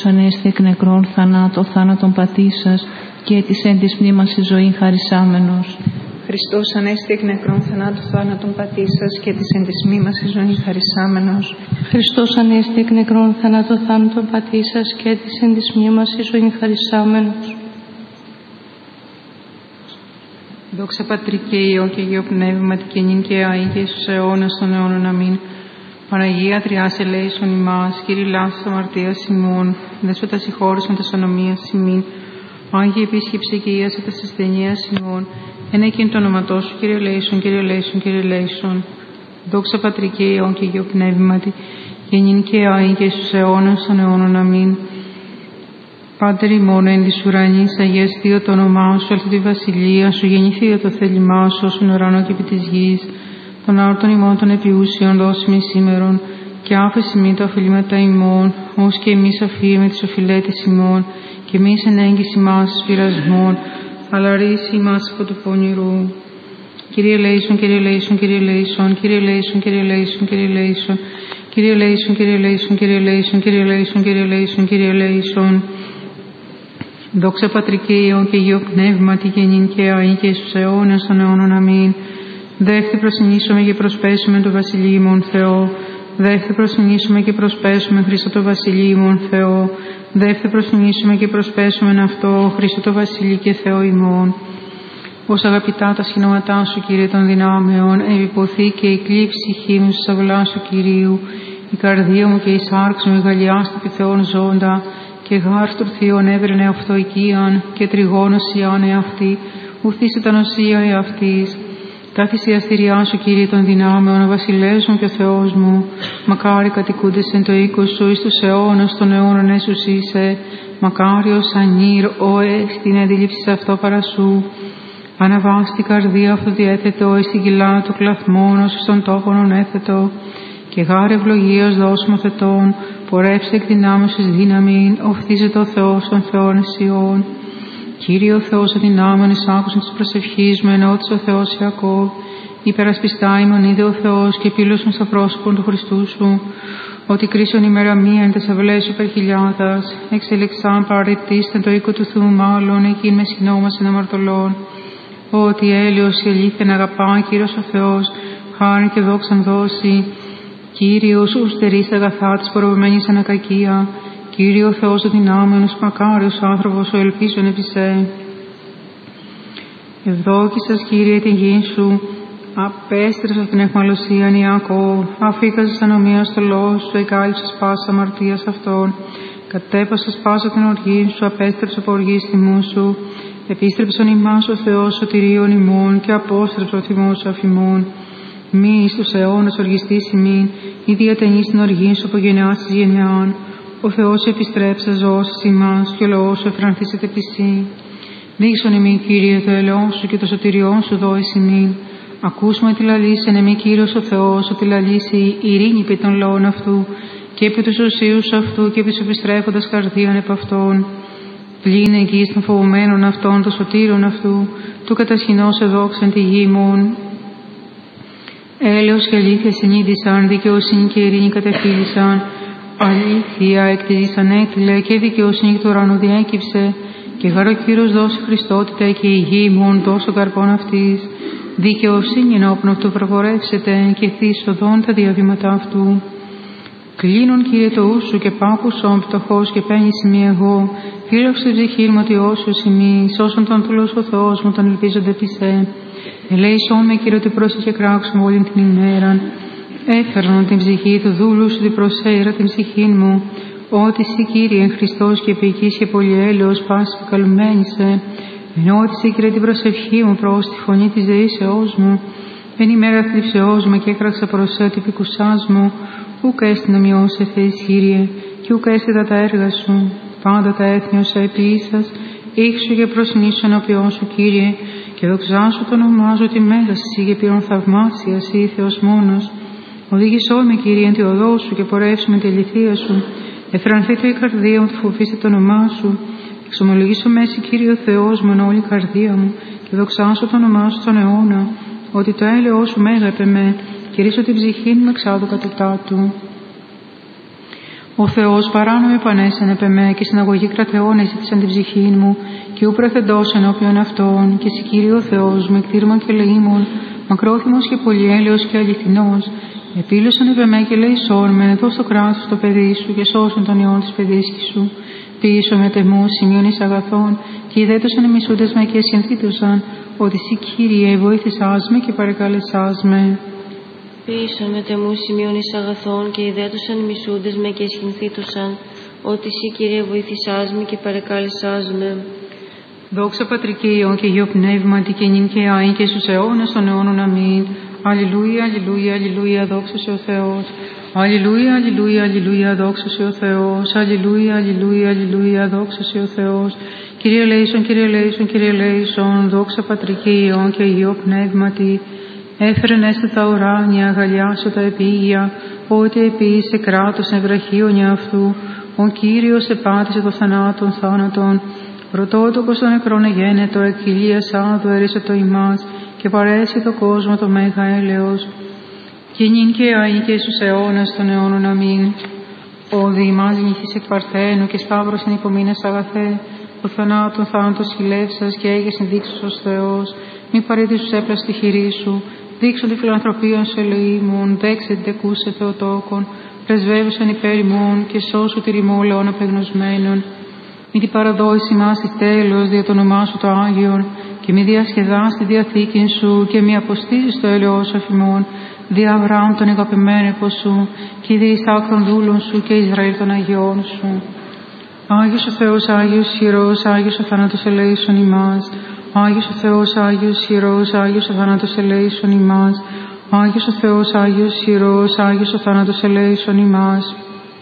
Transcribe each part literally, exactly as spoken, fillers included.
Χριστός ανέστη εκ νεκρών θανάτω θάνατον πατήσας και της εν της μνήμας εις ζωήν χαρισάμενος. Χριστός ανέστη εκ νεκρών θανάτου θάνατον πατήσας και της εν της μνήμας εις ζωήν χαρισάμενος. Χριστός ανέστη εκ νεκρών θανάτου θάνατον πατήσας και της εν της μνήμας εις ζωήν χαρισάμενος. Δόξα Πατρί και Υιό και Υιό Πνεύματι και νυν και αεί και εις τους αιώνας των αιώνων. Αμήν. Παναγία Τριάς ελέησον ημάς, Κύριε λάσσης αμαρτίας ημών, δέσποτα συγχώρησον τας ανομίας ημίν, Άγιε επίσκεψε και ίασε τας ασθενείας ημών, εν εκείνη το όνοματό σου, Κύριε ελέησον, Κύριε ελέησον, Κύριε ελέησον. Δόξα Πατρί και Υιό και Υιό Πνεύματι και νυν και αεί και εις τους αιώνας των αιώνων. Αμήν. Πάτερ ημών εν της ουρανής, αγιαστειο το όνομά σου, έλθει τη βασιλεία σου, γεννηθειο το θέλημά σου, όσον ουρανό και επί της γης. Των άρτων ημών των επιούσιων δώσιμη σήμερον, και άφεση μη το οφειλήματα ημών, ως και εμείς αφήνουμε τις οφειλέτες ημών, και εμείς εν έγκυση μας πειρασμών, αλλά ρίση ημάς από του πονηρού. Κύριε ελέησον, Κύριε ελέησον, Κύριε ελέησον, Κύριε ελέησον, Κύριε ελέησον, Κύριε ελέησον, Κύριε ελέησον, Κύριε ελέησον, Κύριε ελέησον, Κύριε ελέησον, Κύριε ελέησον, Κύριε ελέησον. Δόξα Πατρί και Υιό και Υιό Πνεύματι και νυν και αεί και εις τους αιώνας των αιώνων. Αμήν. Δέχτε προσυνήσουμε και προσπέσουμε το Βασιλείο ημών Θεό. Δέχτε προσυνήσουμε και προσπέσουμε Χριστό το Βασιλείο ημών Θεό. Δέχτε προσυνήσουμε και προσπέσουμε αυτό Χριστό το Βασιλείο και Θεό ημών. Ως αγαπητά τα σχηνόματά σου, Κύριε των δυνάμεων, επιποθεί και η κλή ψυχή μου στις αυλά σου, Κυρίου. Η καρδία μου και η σάρξ μου εγαλιάστη επί Θεόν ζώντα, και γάρστουρ θείον έβρενε αυτοοικίαν, και τριγώνος ιάν εαυτή, ουθείς ήταν οσία εαυτής. Τα θυσιαστηριά σου, Κύριε των δυνάμεων, ο βασιλεύς μου και ο Θεός μου, μακάρι κατοικούντες εν το οίκος σου, εις τους αιώνας των αιώνων έσους είσαι, μακάριος ανήρ, όε, στην αντίληψη αυτό παρασού. Αναβάστη καρδία αυτού διέθετο, εις την κοιλά του κλαθμόν, ως στον τόπον έθετο, και γάρε ευλογίας δώσιμο θετών, πορεύσε εκ δυνάμεως εις δύναμην, οφθίζεται ο Θεός των Θεών εσιών. Κύριε ο Θεός αδυνάμων, εις άκουσαν της προσευχής μου, ενώτησε ο Θεός Ιακώβ, υπερασπιστά ημών είδε ο Θεός και επίλωσον στα πρόσωπον του Χριστού σου, ότι κρίσον ημέρα μία εν τες αυλές σου υπερχιλιάδας, εξελεξάν παρετήστεν το οίκο του Θεού μάλλον, εκείν με συνόμασεν αμαρτωλών, ότι έλεος η αλήθεν αγαπά, Κύριος ο Θεός, χάρη και δόξαν δώσει, Κύριος ου στερείς αγαθά της προβεμένης ανακακία, Κύριε ο Θεός του δυνάμενος, μακάριος άνθρωπος ο ελπίζων επί σε. Ευδόκησας, Κύριε, την γη σου, απέστρεψα την αιχμαλωσίαν Ιακώβ, αφήκασες ανομία στο λόγο σου, εκάλυψες πάσα αμαρτίας αυτών, κατέπασες πάσα την οργή σου, απέστρεψε από οργή θυμού σου, επίστρεψον ημάς ο Θεός σωτηρίων ημών και απόστρεψε ο θυμός σου αφημών. Μη εις τους αιώνας οργιστής ημίν, ή διατενείς την οργή σου από γενεάς της γενεάν. Ο Θεός επιστρέψε ζώσεις ημάς και ο λαός σου εφρανθήσεται πισί. Δείξον ημί, Κύριε, το ελαιόν σου και το σωτηριόν σου δώης ημίν. Ακούσουμε τη λαλήσεν εμεί, Κύριος ο Θεός, ότι λαλήσει η ειρήνη επί των λαών αυτού και επί τους οσίους αυτού και επί τους επιστρέφοντας καρδίαν επ' αυτών. Πλήνε εγγύης των φοβουμένων αυτών, των σωτήρων αυτού, του κατασχηνός εδόξαν τη γη ημών. Έλεος και αλήθεια συνείδησαν, δικαιοσύνη και ειρήνη κατεφύλισαν. Αλήθεια εκ της γης ανέτειλε και δικαιοσύνη του ουρανού διέκυψε. Και γάρο Κύριος δώσει Χριστότητα και η γη ημών δώσει των καρπών αυτής. Δικαιοσύνη ενώπιν αυτού προπορεύσετε και ευθύς οδόν τα διαβήματα αυτού. Κλείνον, Κύριε, το ου σου και πάκουσον πτωχός και πένεις μη εγώ. Φύλαξε την ψυχή μου ότι όσους ημί, σώσον τον τούλος ο Θεός μου, τον ελπίζονται πισέ. Ελέησόν με, Κύριε, ότι πρόσεχε κράξουμε όλη την ημέραν. Έφερνον την ψυχή του δούλου σου, την προσέρα την ψυχή μου. Ότι εσύ, Κύριε, εν Χριστός και επικής και πολυέλεος πάση καλουμένησε. Ενώτησε, Κύριε, την προσευχή μου προς τη φωνή της δεήσεώς μου. Εν ημέρα θλιψεώς μου και έκραξα προς σε ότι επικουσάς μου. Ούκ έστειν ομοιός ευθέης, Κύριε, και ούκ έστειντα τα έργα σου. Πάντα τα έθνη όσα επίησας, ήξου και προσνήσου ενώπιόν σου, Κύριε, και δοξάσου το όνομά σου ότι μέγας εσύ και πήρον θαυμάσια εσύ, Θεός μόνος. Οδήγησόν με, Κύριε, εν τη οδό σου και πορεύσου με τη αληθεία σου. Εφρανθείτε η καρδία μου, φοβήστε το όνομά σου. Εξομολογήσω μέση, Κύριε ο Θεός μου, εν όλη η καρδία μου, και δοξάσω το όνομά σου στον αιώνα, ότι το έλεος σου μέγα επ' εμέ, και ρίσω την ψυχή μου εξάδου κατωτάτου. Ο Θεός παράνομη πανέσαν επ' εμέ και συναγωγή κρατεών έζητησαν την ψυχή μου και ου πρεθεντός ενώπιον αυτών και εσύ Κύριε ο Θεός μου εκτήρμον και λεήμων, μακρόθυμος και πολυέλεος και αληθινός, επίλωσαν επ' εμέ και λέησόν με εδώ στο κράτος το παιδί σου και σώσον τον ιόν της παιδίσκης σου. Πίσω με τεμού σημείων εις αγαθών και ιδέτωσαν οι μισούντες με και εσυνθήτωσαν ότι εσύ Κύριε βοήθησάς με και παρεκάλεσάς με. Πίσω με τεμού σημείων εις αγαθών και ιδέτωσαν οι μισούντες με και εσυνθήτωσαν ότι εσύ Κύριε βοήθησάς με και παρεκάλεσάς με. Δόξα Πατρική Υιόν και Υιό Πνεύματι και νυν και άη και στους αιώνας των αιώνων αμήν. Αλληλούια, αλληλούια, αλληλούια, δόξα σε ο Θεός. Αλληλούια, αλληλούια, αλληλούια, δόξα σε ο Θεός. Αλληλούια, αλληλούια, αλληλούια, δόξα σε ο Θεός. Κύριε ελέησον, Κύριε ελέησον, Κύριε ελέησον, δόξα Πατρική Υιόν και Υιό Πνεύματι. Έφερεν έστε τα ουράνια, αγαλιάσω τα επίγεια, ότι επίησε κράτος ευραχίωνια αυτού. Ο Κύριος επάτησε το θανάτων θάνατον. Πρωτότοκος των νεκρών εγένετο, εκ κοιλίας άδου έρισε το ημάς και παρέσει το κόσμο το μέγα έλεος. Και νυν και αεί και στους αιώνας των αιώνων αμήν. Ο δι ημάς νύχης εκ Παρθένου και σταύρωσιν υπομείνες αγαθέ, ο θανάτων θάνατος χειλεύσας και έγες ενδείξεις ως Θεός, μη παρήδησους έπλας τη χειρή σου, δείξον τη φιλανθρωπία σου ελεήμων, δέξε την τεκούσε Θεοτόκον, πρεσβεύουσαν υπέρ ημών και σώσου τη ρημό λεών απεγνωσμένων. Μη την παραδόηση μας εις τέλος δια το όνομά σου το Άγιον και μη διασκεδάς τη διαθήκη σου και μη αποστήσεις το έλεος σου αφημών, δι' Αβραάμ τον αγαπημένο από σου και δι' Ισαάκ των δούλων σου και Ισραήλ των Αγιών σου. Άγιος ο Θεός, Άγιος χειρός, Άγιος ο θάνατος ελέησον ημάς. Άγιος ο Θεός, Άγιος χειρός, Άγιος ο θάνατος ελέησον ημάς. Άγιος ο Θεός, Άγιος χειρός, Άγιος ο θάνατος ελέησον ημάς.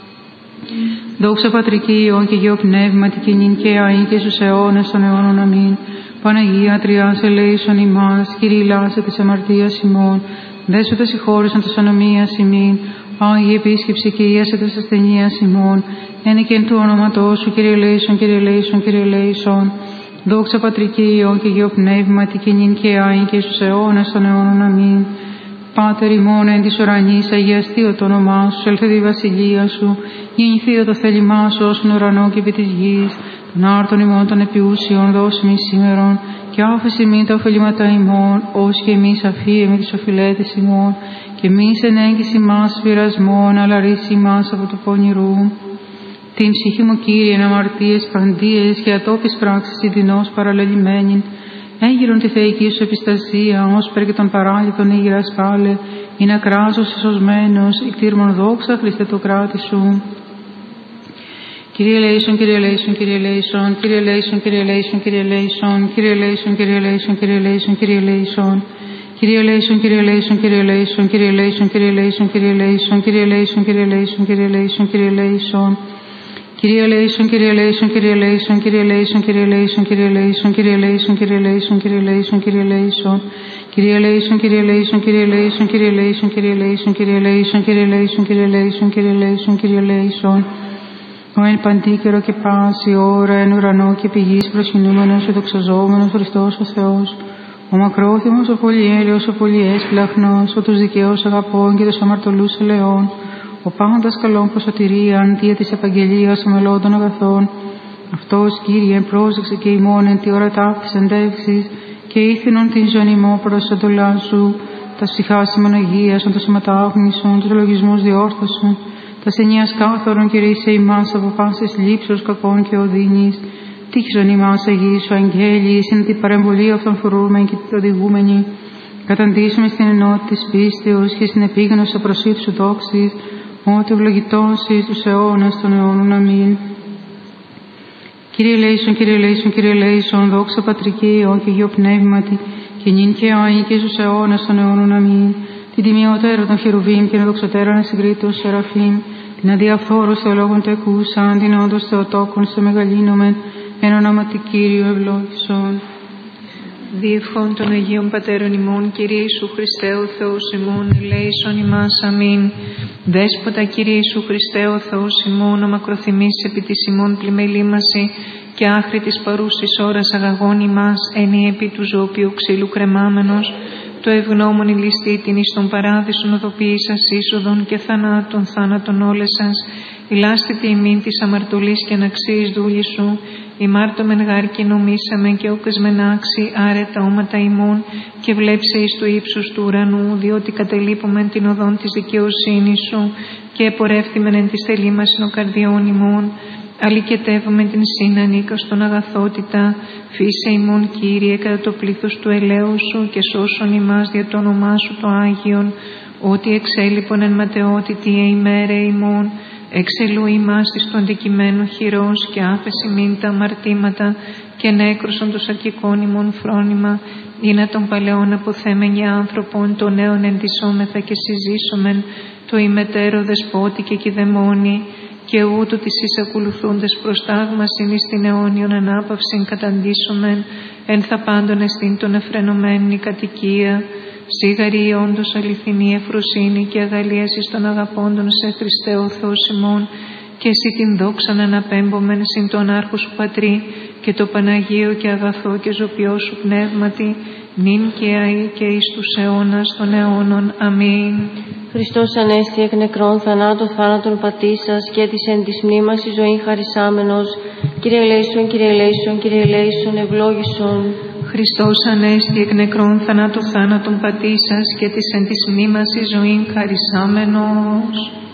Δόξα Πατρική Υιόν και Υιό Πνεύματι και νυν και αεί και στους αιώνας των αιώνων αμήν. Παναγία Τριάς ελέησον ημάς, κηρυλάσε της αμαρτίας ημών, δέσου συγχώρησαν της ανομίας ημίν, Άγιε επίσκεψη και ίασε της ασθενείας ημών, ένε και εν του όνοματός σου, Κύριε ελέησον, Κύριε ελέησον, Κύριε ελέησον. Δόξα Πατρική Υιόν και Υιό Πνεύματι και νυν και αεί και στους αιώνας των αιώνων αμήν. Πάτερ ημών εν της ουρανής, αγιαστείο το όνομά σου, έλθει η βασιλεία σου, γεννηθείο το θέλημά σου όσον ουρανό και επί της γης, των άρτων ημών των επιούσιων δώσ' μη σήμερον, και άφεση μη τα ωφελήματα ημών, ως και εμείς αφίε με τις οφειλέτες ημών, και μη εν έγκυση μας πειρασμών, αλλά ρίση μας από του πονηρού. Την ψυχή μου Κύριε εν αμαρτίες παντίες και ατόπις πράξεις ειδινώς παραλελειμμένην, έγειρον τη θεϊκή σου επιστασία, ως πέρα και τον παράλυτον ήγηρας πάλε, είναι ακράζος εσωσμένος, εκτήρμον δόξα Χριστέ το κράτη σου. Κύριε ελέησον, Κύριε ελέησον, Κύριε ελέησον, Κύριε ελέησον, Κύριε ελέησον, Κύριε ελέησον, Κύριε ελέησον, Κύριε ελέησον, Κύριε ελέησον, Κύριε ελέησον. Κύριε ελέησον, Κύριε ελέησον, Κύριε ελέησον, Κύριε ελέησον, Κύριε ελέησον, Κύριε ελέησον, Κύριε ελέησον, Κύριε ελέησον, Κύριε ελέησον, Κύριε ελέησον. Κύριε ελέησον, Κύριε ελέησον, Κύριε ελέησον, Κύριε ελέησον, Κύριε ελέησον, Κύριε ελέησον, Κύριε ελέησον, Κύριε ελέησον, Κύριε ελέησον, Κύριε ελέησον. Κύριε ελέησον, Κύριε ελέησον, Κύριε ελέησον, Κύριε ελέησον, Κύριε ελέησον, Κύριε ελέησον, Κύριε ελέησον, Κύριε ελέησον, Κύριε ελέησον, Κύριε ελέησον. Ο εν παντίκαιρο και πάση ώρα εν ουρανό και πηγής προσκυνούμενος και δοξαζόμενος Χριστός ο Θεός. Ο μακρόθυμος, ο πολυέλεος, ο πολυέσπλαχνος, ο τους δικαίους αγαπών και τους αμαρτωλούς ελεών. Ο πάντας καλών προσωτηρίαν, δια της επαγγελίας ομελών των αγαθών. Αυτός, Κύριε, πρόσεξε και ημών εν τη ώρα ταύτης εντεύξης και ήθινον την ζωήν ημών προς τα εντολά σου, τα ψυχάς ημών αγίασον, τα σωματάγνησον, τους λογισμούς διόρθωσον, τα ενίας κάθαρον κηρύσσε ημάς από πάσης λήψεως κακών και οδύνης. Τύχησον ημάς αγίσου αγγέλη, συν την παρεμβολή αυτών φορούμεν και την οδηγούμενη. Καταντήσουμε στην ενότητα της πίστεως και στην επίγνωση προσήλου σου δόξης, ότι ευλογητός εις τους αιώνας των αιώνων αμήν. Κύριε ελέησον, Κύριε ελέησον, Κύριε ελέησον, δόξα Πατρική Υιόν και Υιό Πνεύματι, και νυν και αεί και στους αιώνας των αιώνων αμήν. Την τιμιωτέρα των χερουβίμ και ενδοξωτέρα να συγκρίτως σεραφείμ, την αδιαφθόρους θεολόγων τεκούσαν, την όντως Θεοτόκον στο μεγαλύνομεν, εν ονόματι Κύριου ευλόγησον. Διευχών των Αγίων Πατέρων ημών, Κύριε Ιησού Χριστέ ο Θεός ημών, ελέησον ημάς, αμήν. Δέσποτα, Κύριε Ιησού Χριστέ ο Θεός ημών, ο μακροθυμής επί της ημών πλημελήμαση και άχρη της παρούσης ώρας αγαγών ημάς, ενή επί του ζωοποιού ξύλου κρεμάμενος, το ευγνώμων ηλιστή την εις τον παράδεισον οδοποιήσας είσοδον και θανάτων θάνατον όλες σας, ηλάστητε ημίν της αμαρτωλής και αναξίης δούλη σου, ημάρτωμεν γάρ και νομίσαμεν και όκεσμεν άξι άρετα όματα ημών και βλέψε εις του ύψους του ουρανού, διότι κατελείπομεν την οδόν της δικαιοσύνης σου και επορεύθημεν εν της θελήμασιν ο καρδιών ημών, αλικετεύομεν την σύνανίκα στον αγαθότητα, φύσε ημών Κύριε κατά το πλήθος του ελαίου σου και σώσον ημάς δια το όνομά σου το Άγιον, ότι εξέλιπον εν ματαιότητη ημέρε ημών, εξελού ημάς εις του αντικειμένου χειρός και άφεση μην τα αμαρτήματα και νέκρωσον το σαρκικών ημών φρόνημα, είναι των παλαιών αποθέμενοι άνθρωπων, των νέων ενδυσόμεθα και συζήσομεν, το ημετέρω δεσπότη και κηδεμόνι, και ούτω της εις ακολουθούντες προστάγμασιν εις την αιώνιον ανάπαυσιν καταντήσομεν, εν θα πάντων εστίν τον εφρενωμένη κατοικία, σίγαρη όντως αληθινή ευφροσύνη και αγαλίαση των αγαπώντων σε Χριστέ ο Θεός ημών, και εσύ την δόξαν αναπέμπομεν συν τον άρχο σου Πατρί και το Παναγίο και αγαθό και ζωπιό σου πνεύματι, νυν και αεί και εις τους αιώνας των αιώνων. Αμήν. Χριστός Ανέστη εκ νεκρών θανάτων θάνατον πατήσας και της εν της μνήμας η ζωή χαρισάμενος, Κύριε ελέησον, Κύριε ελέησον, Κύριε ελέησον, ευλόγησον. Χριστός Ανέστη εκ νεκρών θανάτων θάνατον πατήσας και της εν της μνήμας η ζωή χαρισάμενος.